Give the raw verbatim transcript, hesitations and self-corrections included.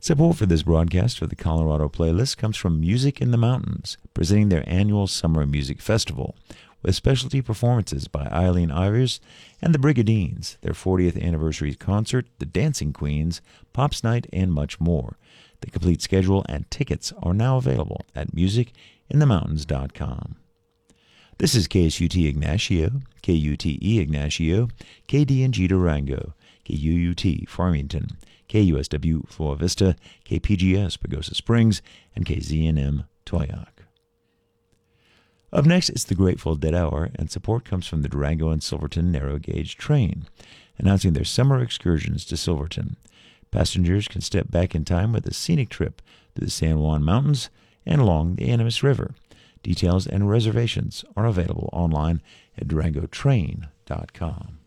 Support for this broadcast for the Colorado Playlist comes from Music in the Mountains, presenting their annual Summer Music Festival, with specialty performances by Eileen Ivers and the Brigadines, their fortieth anniversary concert, the Dancing Queens, Pops Night, and much more. The complete schedule and tickets are now available at music in the mountains dot com. This is K S U T Ignacio, K U T E Ignacio, K D N G Durango, K U U T Farmington, K U S W Flora Vista, K P G S Pagosa Springs, and K Z N M Toyac. Up next, it's the Grateful Dead Hour, and support comes from the Durango and Silverton Narrow Gauge Train, announcing their summer excursions to Silverton. Passengers can step back in time with a scenic trip through the San Juan Mountains and along the Animas River. Details and reservations are available online at durango train dot com.